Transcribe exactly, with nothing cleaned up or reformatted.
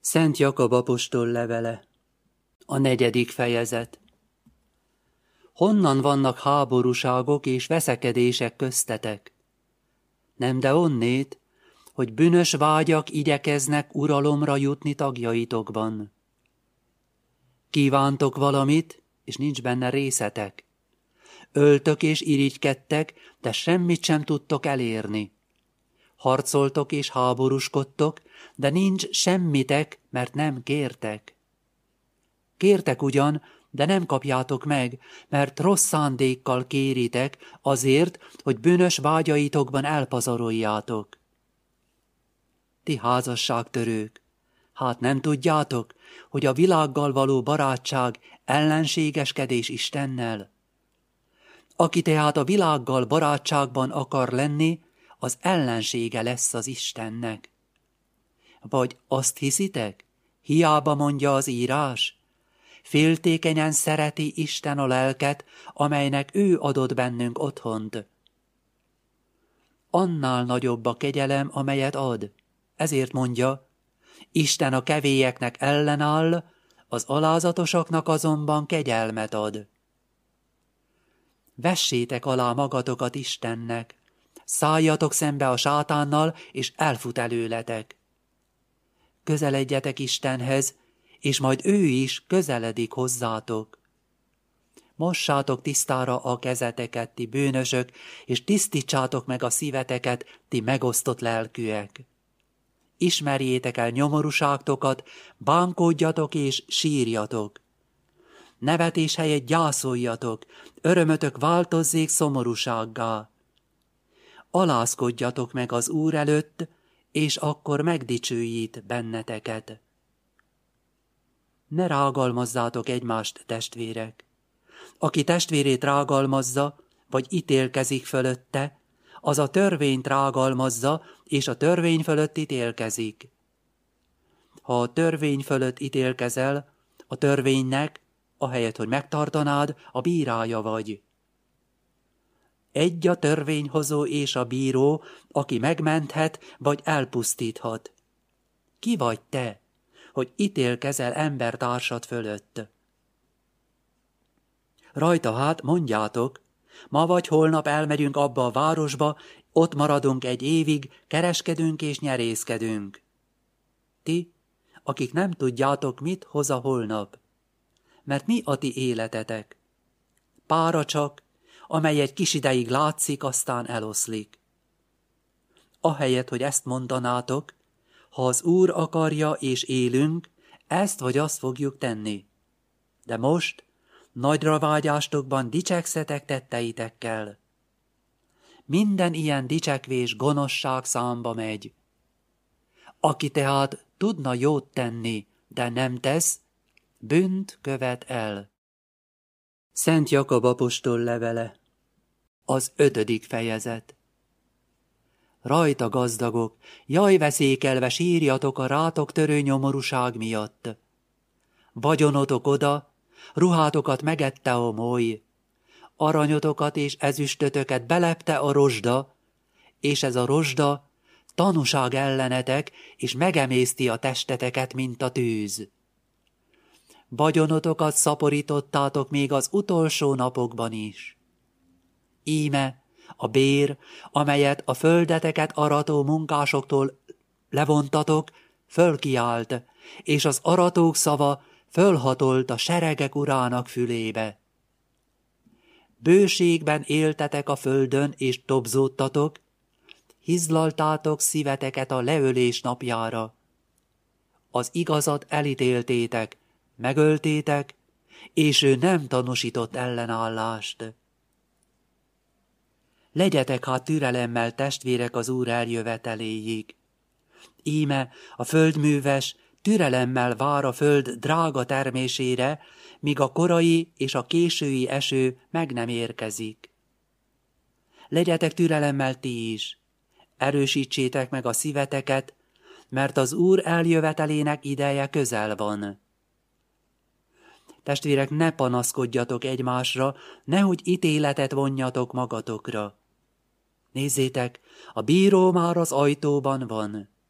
Szent Jakab apostol levele, a negyedik fejezet. Honnan vannak háborúságok és veszekedések köztetek? Nem de onnét, hogy bűnös vágyak igyekeznek uralomra jutni tagjaitokban. Kívántok valamit, és nincs benne részetek. Öltök és irigykedtek, de semmit sem tudtok elérni. Harcoltok és háborúskodtok, de nincs semmitek, mert nem kértek. Kértek ugyan, de nem kapjátok meg, mert rossz szándékkal kéritek, azért, hogy bűnös vágyaitokban elpazaroljátok. Ti házasságtörők, hát nem tudjátok, hogy a világgal való barátság ellenségeskedés Istennel? Aki tehát a világgal barátságban akar lenni, az ellensége lesz az Istennek. Vagy azt hiszitek? Hiába mondja az írás? Féltékenyen szereti Isten a lelket, amelynek ő adott bennünk otthont. Annál nagyobb a kegyelem, amelyet ad. Ezért mondja, Isten a kevélyeknek ellenáll, az alázatosaknak azonban kegyelmet ad. Vessétek alá magatokat Istennek, szálljatok szembe a sátánnal, és elfut előletek. Közeledjetek Istenhez, és majd ő is közeledik hozzátok. Mossátok tisztára a kezeteket, ti bűnösök, és tisztítsátok meg a szíveteket, ti megosztott lelkűek. Ismerjétek el nyomorúságtokat, bánkódjatok és sírjatok. Nevetés helyett gyászoljatok, örömötök változzék szomorúsággá. Alázkodjatok meg az Úr előtt, és akkor megdicsőjít benneteket. Ne rágalmazzátok egymást, testvérek. Aki testvérét rágalmazza, vagy ítélkezik fölötte, az a törvényt rágalmazza, és a törvény fölött ítélkezik. Ha a törvény fölött ítélkezel, a törvénynek, ahelyett, hogy megtartanád, a bírája vagy. Egy a törvényhozó és a bíró, aki megmenthet, vagy elpusztíthat. Ki vagy te, hogy ítélkezel embertársad fölött? Rajta hát mondjátok, ma vagy holnap elmegyünk abba a városba, ott maradunk egy évig, kereskedünk és nyerészkedünk. Ti, akik nem tudjátok, mit hoz a holnap, mert mi a ti életetek? Pára csak, amely egy kis ideig látszik, aztán eloszlik. Ahelyett, hogy ezt mondanátok, ha az Úr akarja és élünk, ezt vagy azt fogjuk tenni. De most nagyra vágyástokban dicsekszetek tetteitekkel. Minden ilyen dicsekvés gonoszság számba megy. Aki tehát tudna jót tenni, de nem tesz, bűnt követ el. Szent Jakab apostol levele, az ötödik fejezet. Rajta gazdagok, jaj veszékelve sírjatok a rátok törő nyomorúság miatt. Vagyonotok oda, ruhátokat megette a moly, aranyotokat és ezüstötöket belepte a rozsda, és ez a rozsda tanúság ellenetek, és megemészti a testeteket, mint a tűz. Vagyonotokat szaporítottátok még az utolsó napokban is. Íme a bér, amelyet a földeteket arató munkásoktól levontatok, fölkiált, és az aratók szava fölhatolt a seregek urának fülébe. Bőségben éltetek a földön, és tobzódtatok, hizlaltátok szíveteket a leölés napjára. Az igazat elítéltétek, megöltétek, és ő nem tanúsított ellenállást. Legyetek hát türelemmel, testvérek, az Úr eljöveteléig. Íme a földműves türelemmel vár a föld drága termésére, míg a korai és a késői eső meg nem érkezik. Legyetek türelemmel ti is, erősítsétek meg a szíveteket, mert az Úr eljövetelének ideje közel van. Testvérek, ne panaszkodjatok egymásra, nehogy ítéletet vonjatok magatokra. Nézzétek, a bíró már az ajtóban van.